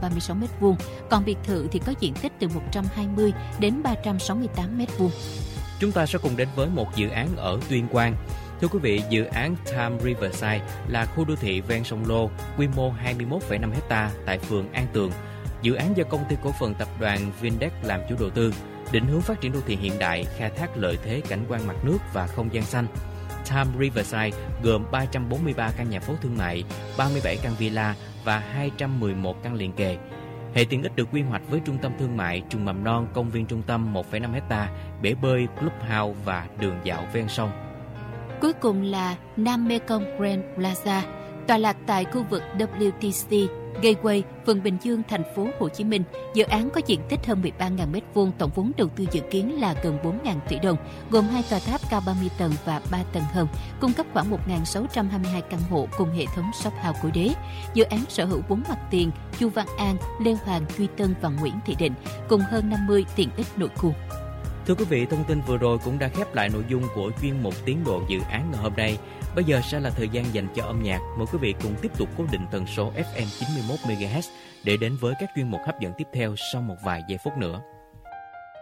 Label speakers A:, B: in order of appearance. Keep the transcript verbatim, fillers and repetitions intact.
A: ba mươi sáu mét vuông, còn biệt thự thì có diện tích từ một trăm hai mươi đến ba trăm sáu mươi tám mét vuông.
B: Chúng ta sẽ cùng đến với một dự án ở Tuyên Quang. Thưa quý vị, dự án Time Riverside là khu đô thị ven sông Lô, quy mô hai mươi mốt phẩy năm héc ta tại phường An Tường. Dự án do công ty cổ phần tập đoàn Vindex làm chủ đầu tư, định hướng phát triển đô thị hiện đại, khai thác lợi thế cảnh quan mặt nước và không gian xanh. Time Riverside gồm ba trăm bốn mươi ba căn nhà phố thương mại, ba mươi bảy căn villa và hai trăm mười một căn liền kề. Hệ tiện ích được quy hoạch với trung tâm thương mại, trường mầm non, công viên trung tâm một phẩy năm héc ta, bể bơi, clubhouse và đường dạo ven sông.
A: Cuối cùng là Nam Mekong Grand Plaza, tọa lạc tại khu vực W T C Gateway, phường Bình Dương, thành phố Hồ Chí Minh. Dự án có diện tích hơn mười ba nghìn mét vuông, tổng vốn đầu tư dự kiến là gần bốn nghìn tỷ đồng, gồm hai tòa tháp cao ba mươi tầng và ba tầng hầm, cung cấp khoảng một nghìn sáu trăm hai mươi hai căn hộ cùng hệ thống shop house cuối đế. Dự án sở hữu bốn mặt tiền: Chu Văn An, Lê Hoàng, Duy Tân và Nguyễn Thị Định, cùng hơn năm mươi tiện ích nội khu.
B: Thưa quý vị, thông tin vừa rồi cũng đã khép lại nội dung của chuyên mục Tiến độ dự án ngày hôm nay. Bây giờ sẽ là thời gian dành cho âm nhạc. Mời quý vị cùng tiếp tục cố định tần số ép em chín mươi mốt mê ga héc để đến với các chuyên mục hấp dẫn tiếp theo sau một vài giây phút nữa.